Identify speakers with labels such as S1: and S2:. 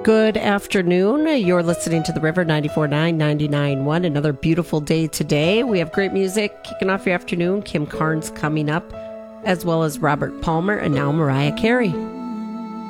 S1: Good afternoon. You're listening to The River 94.9, 99.1. Another beautiful day today. We have great music kicking off your afternoon. Kim Carnes coming up, as well as Robert Palmer, and now Mariah Carey.